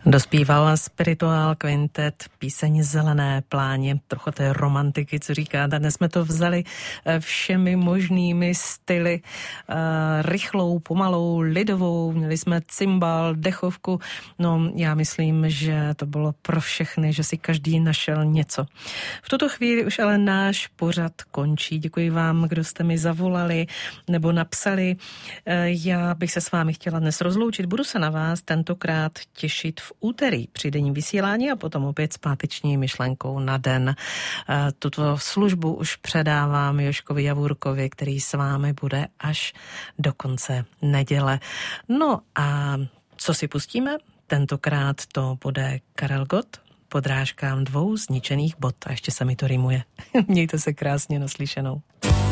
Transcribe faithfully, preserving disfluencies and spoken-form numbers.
Dospíval Spiritual Quintet, píseň Zelené pláně, trochu té romantiky, co říkáte. Dnes jsme to vzali všemi možnými styly, rychlou, pomalou, lidovou, měli jsme cymbal, dechovku. No, já myslím, že to bylo pro všechny, že si každý našel něco. V tuto chvíli už ale náš pořad končí. Děkuji vám, kdo jste mi zavolali nebo napsali. Já bych se s vámi chtěla dnes rozloučit. Budu se na vás tentokrát těšit v úterý při denním vysílání a potom opět s páteční myšlenkou na den. Tuto službu už předávám Jožkovi Javůrkovi, který s vámi bude až do konce neděle. No a co si pustíme? Tentokrát to bude Karel Gott, Podrážkám dvou zničených bot. A ještě se mi to rýmuje. Mějte se krásně, naslyšenou.